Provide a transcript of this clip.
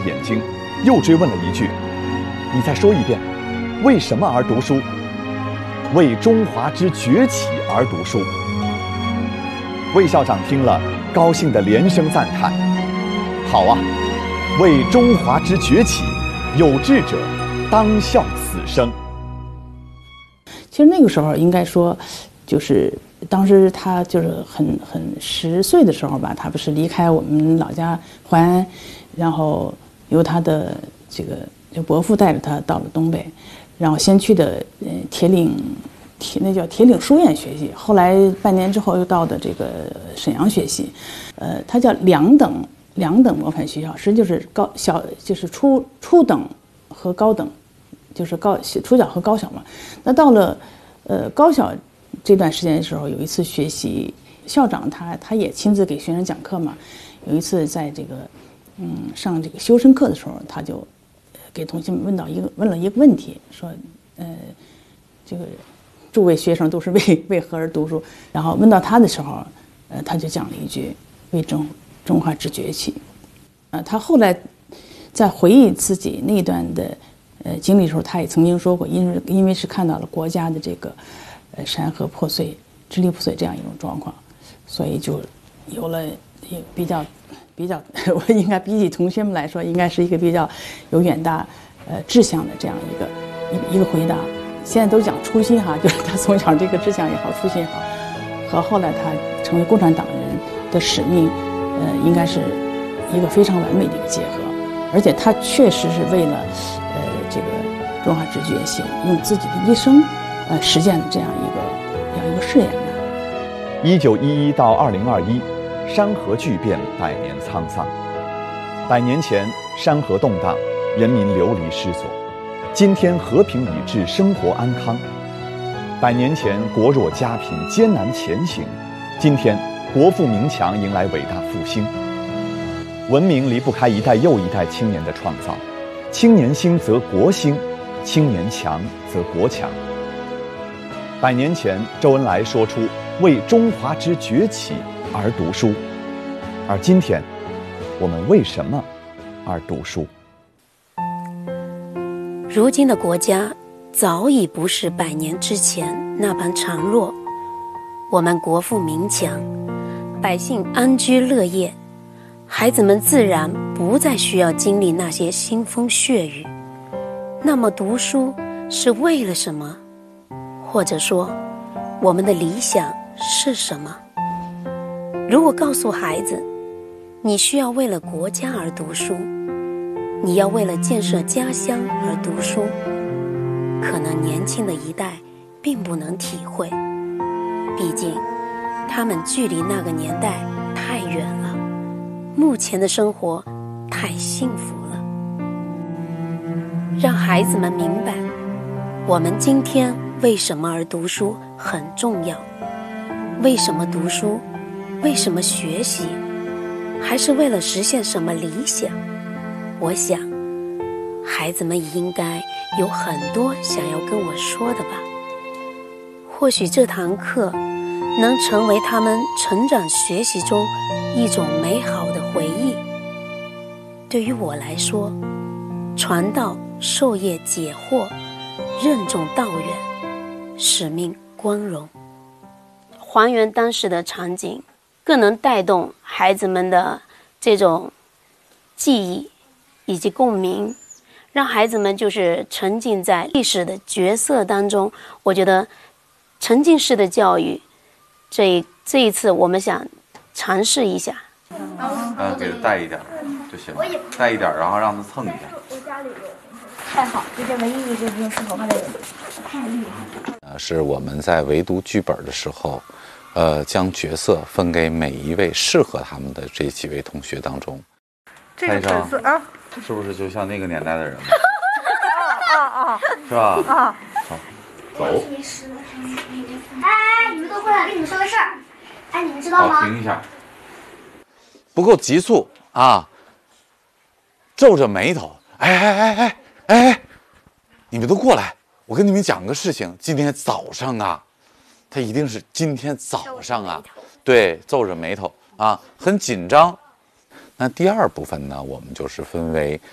眼睛，又追问了一句：“你再说一遍，为什么而读书？”为中华之崛起而读书。魏校长听了，高兴地连声赞叹：“好啊，为中华之崛起，有志者当效此生。” 其实那个时候应该说，就是当时他就是很10岁的时候吧，他不是离开我们老家淮安，然后由他的就伯父带着他到了东北，然后先去的那叫铁岭书院学习，后来半年之后又到的这个沈阳学习，他叫两等模范学校，实际就是就是初等和高等，就是初小和高小嘛。那到了高小这段时间的时候，有一次学习，校长他也亲自给学生讲课嘛。有一次在这个上这个修身课的时候，他就给同学们问了一个问题，说这个诸位学生都是为何而读书？然后问到他的时候，他就讲了一句为中华之崛起。他后来在回忆自己那段的经历的时候，他也曾经说过，因为是看到了国家的这个山河破碎、支离破碎这样一种状况，所以就有了比较，我应该比起同学们来说，应该是一个比较有远大志向的这样一个回答。现在都讲初心哈，就是他从小这个志向也好，初心也好，和后来他成为共产党人的使命，应该是一个非常完美的一个结合。而且他确实是为了这个中华之崛起，用自己的一生实践了这样一个誓言呢。 1911到2021，山河巨变，100年沧桑。100年前，山河动荡，人民流离失所。今天和平已至，生活安康。100年前，国弱家贫，艰难前行。今天，国富民强，迎来伟大复兴。文明离不开一代又一代青年的创造，青年兴则国兴，青年强则国强。100年前，周恩来说出为中华之崛起而读书，而今天，我们为什么而读书？ 如今的国家早已不是100年之前那般孱弱，我们国富民强，百姓安居乐业，孩子们自然不再需要经历那些腥风血雨。那么读书是为了什么？或者说，我们的理想是什么？如果告诉孩子，你需要为了国家而读书，你要为了建设家乡而读书，可能年轻的一代并不能体会，毕竟他们距离那个年代太远了，目前的生活太幸福了。让孩子们明白，我们今天为什么而读书很重要，为什么读书，为什么学习，还是为了实现什么理想。我想孩子们也应该有很多想要跟我说的吧。或许这堂课能成为他们成长学习中一种美好的回忆。对于我来说，传道授业解惑，任重道远，使命光荣。还原当时的场景，更能带动孩子们的这种记忆以及共鸣，让孩子们就是沉浸在历史的角色当中。我觉得沉浸式的教育，这一次我们想尝试一下。 给他带一点就行了，带一点，然后让他蹭一下。 我家里有。太好，这是唯一一个用适合他的人，太厉害了。 是我们在围读剧本的时候，将角色分给每一位适合他们的这几位同学当中。 这个粉丝啊， 是不是就像那个年代的人？ 啊， 是吧？ 啊， 好，走。 哎，你们都过来，跟你们说个事儿。哎，你们知道吗？ 好，停一下。不够急促啊！皱着眉头，哎，你们都过来，我跟你们讲个事情。今天早上啊，他一定是今天早上啊，对，皱着眉头啊，很紧张。那第二部分呢，我们就是分为